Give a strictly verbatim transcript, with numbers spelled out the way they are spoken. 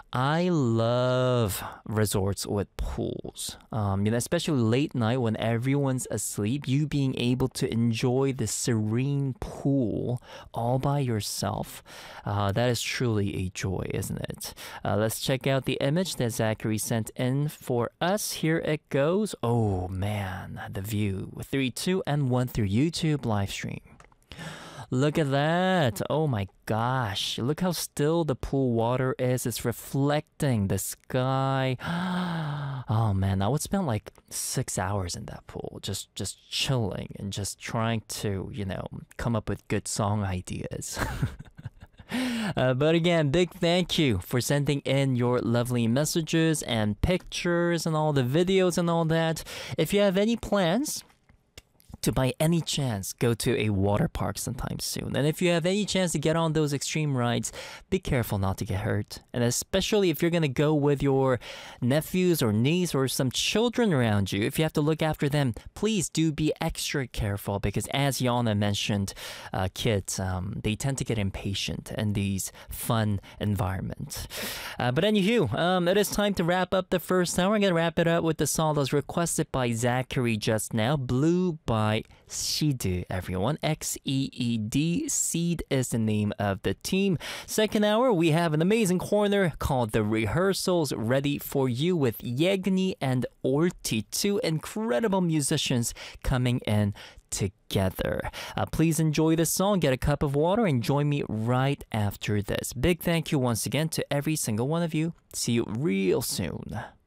I love resorts with pools. Um, you know, especially late night when everyone's asleep, you being able to enjoy the serene pool all by yourself. Uh, that is truly a joy, isn't it? Uh, let's check out the image that Zachary sent in for us. Here it goes. Oh man, the view. Three, two, and one through YouTube live stream. Look at that. Oh my gosh. Look how still the pool water is. It's reflecting the sky. Oh man, I would spend like six hours in that pool, just just chilling and just trying to, you know, come up with good song ideas. Uh, but again, big thank you for sending in your lovely messages and pictures and all the videos and all that. If you have any plans to by any chance go to a water park sometime soon, and if you have any chance to get on those extreme rides, be careful not to get hurt. And especially if you're gonna go with your nephews or niece or some children around you, if you have to look after them, please do be extra careful, because as Yana mentioned, uh, kids, um, they tend to get impatient in these fun environments. Uh, but anywho, um, it is time to wrap up the first hour. I'm gonna wrap it up with the song that was requested by Zachary just now, Blue by Seed, everyone. X E E D. Seed is the name of the team. Second hour, we have an amazing corner called The Rehearsals ready for you with Yegni and Orti, two incredible musicians coming in together. Uh, please enjoy this song, get a cup of water, and join me right after this. Big thank you once again to every single one of you. See you real soon.